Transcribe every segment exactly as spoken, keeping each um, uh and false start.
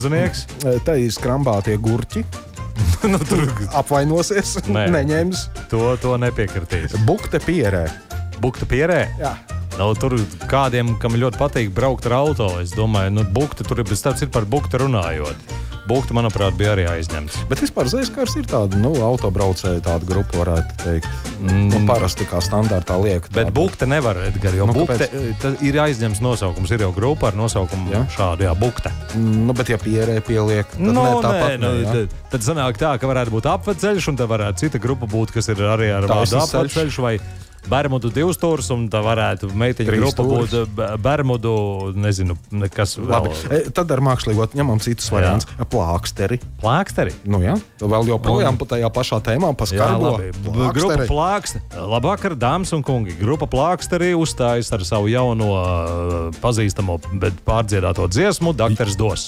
Zinieks. Te ir skrambātie gurķi. Nu, tur Apvainosies, Nē. neņems. to, to nepiekritīs. Bukte pierē. Bukta pierē? Jā. Nu, tur kādiem, kam ļoti patīk braukt ar auto, es domāju, nu, bukta tur ir, bet tāds ir par bukta runājot. Bukta, manuprāt, bija arī aizņemts. Bet vispār Zēskars ir tāda, nu, autobraucēja tāda grupa, varētu teikt. Mm. Nu, parasti kā standārtā liek. Bet tāda. bukta nevar, Edgar, jo Nu, bukta ir aizņemts nosaukums. Ir jau grupa ar nosaukumu Jā. šādu, jā, bukta. Nu, bet ja pierē pieliek, tad No, nē, tāpat nē, nu, jā. tad, tad sanāk tā, ka varētu būt apveceļš, un tad varētu cita grupa būt, kas ir arī ar Taisnīgs vārdu apveceļš vai Bermudu divstūrs, un tā varētu meiteņu grupa būt b- Bermudu, nezinu, kas vēl. Labi, e, tad ar mākslīgo ņemam citus variants. Plāksteri. Plāksteri. Nu, jā, vēl joprojām pa tajā pašā tēmā, pa Jā, skarbo. labi. B- Grupa Plāksteri. Labvakar, dāmas un kungi. Grupa Plāksteri uzstājas ar savu jauno uh, pazīstamo, bet pārdziedāto dziesmu Daktars Dos.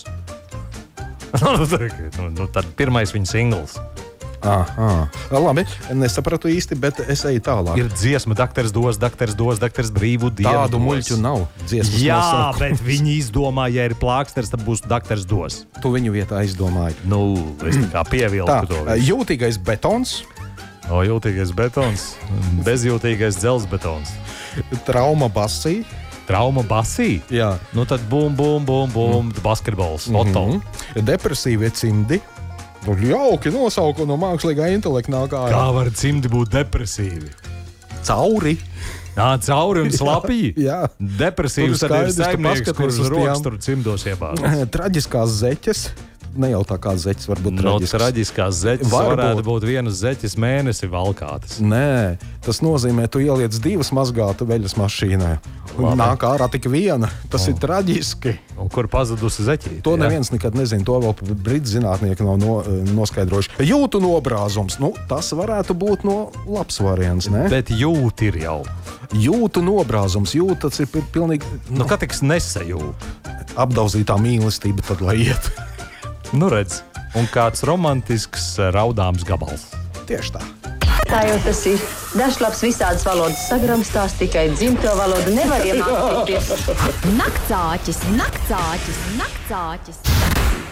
nu, nu, tad pirmais viņa singls. Aha. Labi, nesapratu īsti, bet es eju tālāk. Ir dziesma Daktars Dos, Daktars Dos, Daktars Brīvu dienu. Tādu dos. muļķu nav. Dziesmas Jā, nosaukums. bet viņi izdomāja, ja ir plāksters, tad būs Daktars Dos. Tu viņu vietā izdomāji. Nu, es tā kā Tā, pievilku to. visu. jūtīgais betons, O, jūtīgais betons, bezjūtīgais dzelzbetons. trauma basī. Trauma basī. Jā. Nu tad bum, bum, bum, bum, mm. basketbols, loto. Mhm. Depresīvie cimdi. Nu, jauki nosaukumi no mākslīgā intelekta nāk Kā ārā. var cimdi būt depresīvi? Cauri. Nā, cauri un slapji. Jā. Depresīvs Tur tad ir skaidrs, tu saimnieks, paskaties kurš uz rokas tiem. tur cimdos iebāzās. Traģiskās zeķes. Ne jau tā kā zeķes, varbūt No traģiskas. traģiskās zeķes Varbūt. varētu būt vienas zeķes mēnesi valkātas. Nē, tas nozīmē, tu ieliec divas mazgātu veļas mašīnā. Labi. Nāk ārā tik viena. Tas oh. ir traģiski. Un kur pazudusi zeķīte? To neviens nekad nezina. To vēl brīdī zinātnieki nav no, noskaidrojuši. Jūtu nobrāzums. Nu, tas varētu būt no labs variants. Ne? Bet jūt ir jau. Jūtu nobrāzums. Jūt, tas ir pi- pilnīgi Nu, kā tiks nesajūt? apdauzītā mīlestība, tad lai iet. Nu, redz. Un kāds romantisks raudāms gabals. Tieši tā. Tā jau tas ir. Dažlaps visādas valodas sagramstās, tikai dzimto valodu nevar iemācīties. Naktsāķis, naktsāķis, naktsāķis.